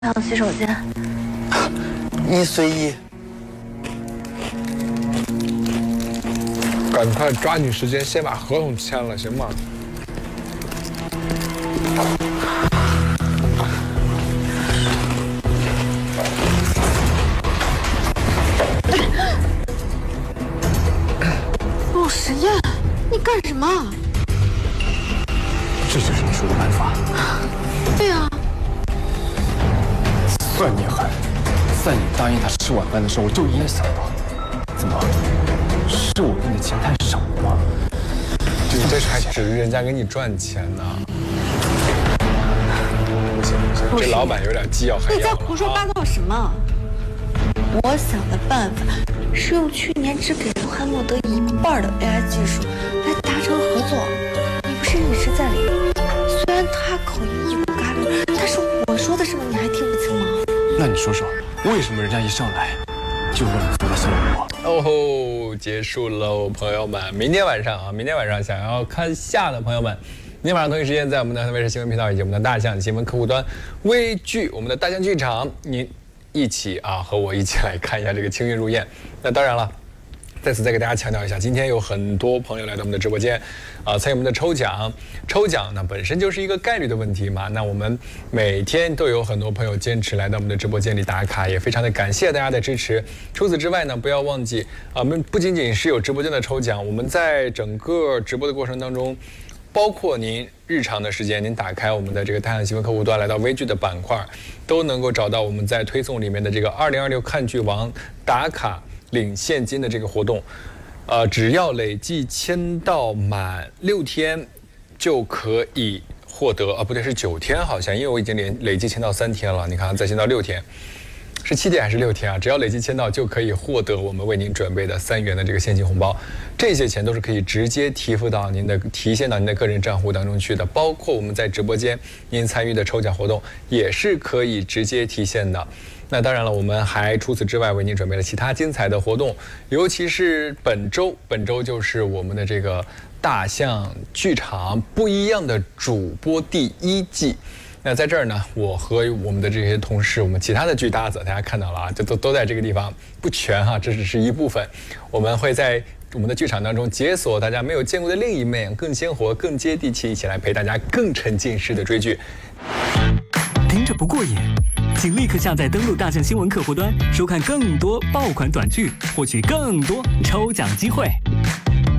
上洗手间。 一随意。 赶快抓紧时间，先把合同签了，行吗？ 陆时宴，你干什么？ 这就是你说的办法。 对啊。 算你狠！在你答应他吃晚饭的时候，我就应该想到。怎么？是我给你的钱太少了吗？ 你这还指着人家给你赚钱呢？不行不行，这老板有点既要还要。 你在胡说八道什么？我想的办法是用去年只给了汉默德1半的 AI 技术来达成合作。你不是一直在里面？虽然他口音一股嘎溜，但是我说的什么你还听不清吗？ 那你说说，为什么人家一上来就问你做的效果？ 哦吼，结束喽，朋友们！明天晚上想要看下的朋友们，明天晚上同一时间在我们的卫视新闻频道以及我们的大象新闻客户端微剧，我们的大象剧场，您一起和我一起来看一下这个清韵如燕。那当然了。在此再给大家强调一下，今天有很多朋友来到我们的直播间，参与我们的抽奖。抽奖呢本身就是一个概率的问题嘛。那我们每天都有很多朋友坚持来到我们的直播间里打卡，也非常的感谢大家的支持。除此之外呢，不要忘记我们不仅仅是有直播间的抽奖，我们在整个直播的过程当中，包括您日常的时间，您打开我们的这个大象新闻客户端，来到微剧的板块，都能够找到我们在推送里面的这个2026看剧王打卡领现金的这个活动，只要累计签到满6天，就可以获得不对，是9天好像，因为我已经累计签到3天了。你看，再签到6天，是7天还是6天啊？只要累计签到，就可以获得我们为您准备的3元的这个现金红包。这些钱都是可以直接提现到您的个人账户当中去的，包括我们在直播间您参与的抽奖活动也是可以直接提现的。那当然了，我们还除此之外为您准备了其他精彩的活动，尤其是本周就是我们的这个大象剧场不一样的主播第1季。那在这儿呢，我和我们的这些同事，我们其他的剧搭子，大家看到了就都在这个地方，不全这只是一部分。我们会在我们的剧场当中解锁大家没有见过的另一面，更鲜活、更接地气，一起来陪大家更沉浸式的追剧。 听着不过瘾，请立刻下载登录大象新闻客户端，收看更多爆款短剧，获取更多抽奖机会。